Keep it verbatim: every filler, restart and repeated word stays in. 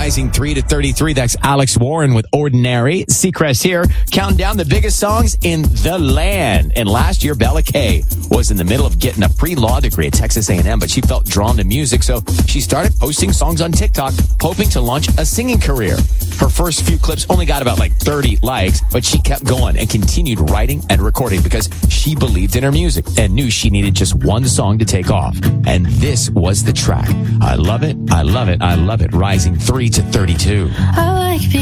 Rising three to thirty-three. That's Alex Warren with Ordinary. Seacrest here, counting down the biggest songs in the land. And last year, Bella Kay was in the middle of getting a pre-law degree at Texas A and M, but she felt drawn to music, so she started posting songs on TikTok, hoping to launch a singing career. Her first few clips only got about like thirty likes, but she kept going and continued writing and recording because she believed in her music and knew she needed just one song to take off. And this was the track. I love it, I love it, I love it. Rising three to thirty-two. I like